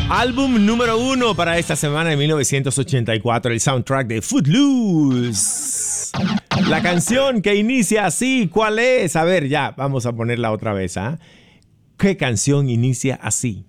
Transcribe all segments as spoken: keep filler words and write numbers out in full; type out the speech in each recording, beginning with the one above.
Álbum número uno para esta semana de mil novecientos ochenta y cuatro, el soundtrack de Footloose. La canción que inicia así, ¿cuál es? A ver, ya, vamos a ponerla otra vez, ¿ah? ¿eh? ¿Qué canción inicia así?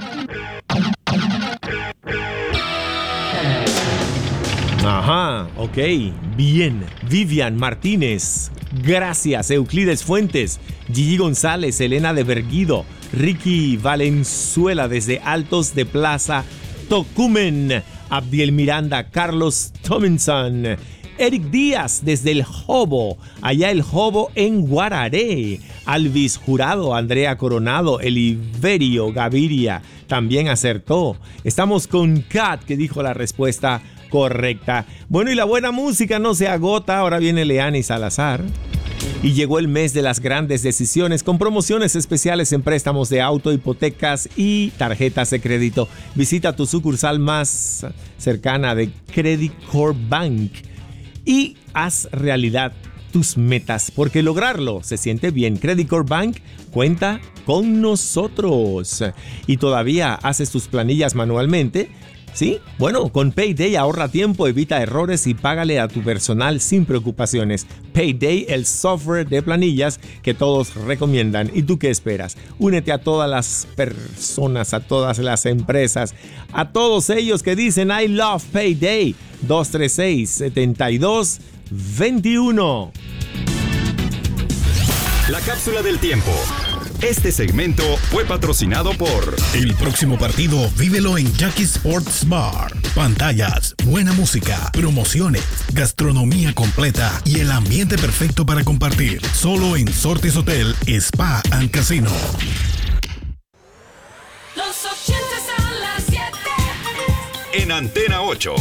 Ajá, ok, bien. Vivian Martínez, gracias. Euclides Fuentes, Gigi González, Elena de Berguido, Ricky Valenzuela desde Altos de Plaza Tocumen, Abdiel Miranda, Carlos Tomlinson, Eric Díaz desde El Jobo, allá El Jobo en Guararé, Alvis Jurado, Andrea Coronado, Eliverio Gaviria también acertó. Estamos con Kat, que dijo la respuesta correcta. Bueno, y la buena música no se agota. Ahora viene Leani Salazar. Y llegó el mes de las grandes decisiones con promociones especiales en préstamos de auto, hipotecas y tarjetas de crédito. Visita tu sucursal más cercana de Credit Corp Bank y haz realidad tus metas, porque lograrlo se siente bien. Credit Corp Bank cuenta con nosotros. Y todavía haces tus planillas manualmente, ¿sí? Bueno, con Payday ahorra tiempo, evita errores y págale a tu personal sin preocupaciones. Payday, el software de planillas que todos recomiendan. ¿Y tú qué esperas? Únete a todas las personas, a todas las empresas, a todos ellos que dicen I love Payday. dos tres seis, siete dos dos uno. La cápsula del tiempo. Este segmento fue patrocinado por... El próximo partido vívelo en Jackie Sports Bar. Pantallas, buena música, promociones, gastronomía completa y el ambiente perfecto para compartir. Solo en Sortes Hotel, Spa and Casino. Los ochentas a las siete. En Antena ocho.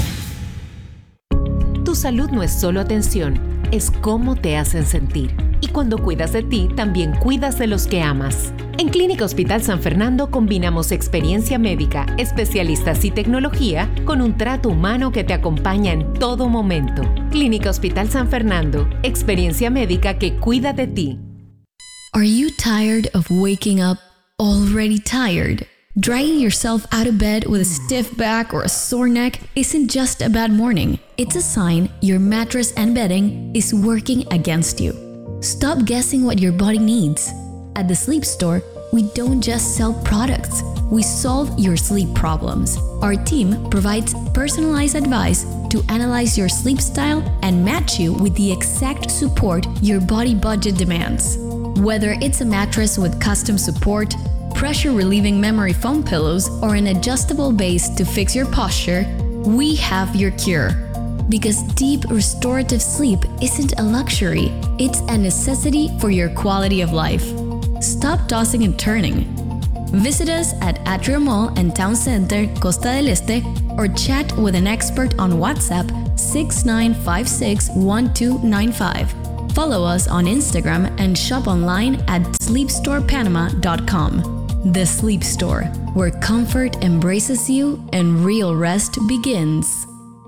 Tu salud no es solo atención, es cómo te hacen sentir. Y cuando cuidas de ti, también cuidas de los que amas. En Clínica Hospital San Fernando combinamos experiencia médica, especialistas y tecnología con un trato humano que te acompaña en todo momento. Clínica Hospital San Fernando, experiencia médica que cuida de ti. Are you tired of waking up already tired? Dragging yourself out of bed with a stiff back or a sore neck isn't just a bad morning. It's a sign your mattress and bedding is working against you. Stop guessing what your body needs. At the Sleep Store, we don't just sell products, we solve your sleep problems. Our team provides personalized advice to analyze your sleep style and match you with the exact support your body budget demands. Whether it's a mattress with custom support, pressure-relieving memory foam pillows, or an adjustable base to fix your posture, we have your cure. Because deep restorative sleep isn't a luxury, it's a necessity for your quality of life. Stop tossing and turning. Visit us at Atrio Mall and Town Center, Costa del Este, or chat with an expert on WhatsApp six nine five six, one two nine five. Follow us on Instagram and shop online at sleep store panama dot com. The Sleep Store, where comfort embraces you and real rest begins.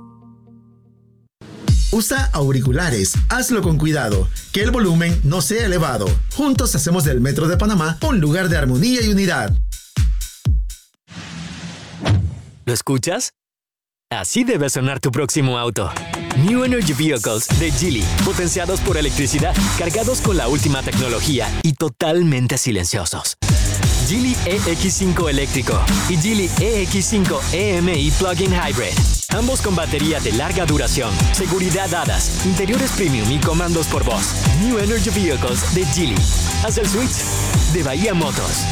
Usa auriculares, hazlo con cuidado, que el volumen no sea elevado. Juntos hacemos del Metro de Panamá un lugar de armonía y unidad. ¿Lo escuchas? Así debe sonar tu próximo auto. New Energy Vehicles de Geely, potenciados por electricidad, cargados con la última tecnología y totalmente silenciosos. Geely E X cinco eléctrico y Geely E X cinco E M I Plug-in Hybrid. Ambos con batería de larga duración, seguridad A D A S, interiores premium y comandos por voz. New Energy Vehicles de Geely. Haz el switch de Bahía Motors.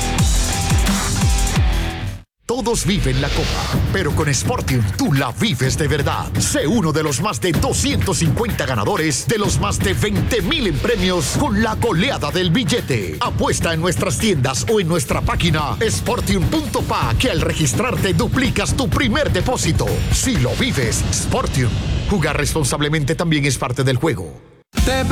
Todos viven la copa, pero con Sportium tú la vives de verdad. Sé uno de los más de doscientos cincuenta ganadores de los más de veinte mil en premios con la goleada del billete. Apuesta en nuestras tiendas o en nuestra página sportium punto pa, que al registrarte duplicas tu primer depósito. Si lo vives, Sportium. Jugar responsablemente también es parte del juego.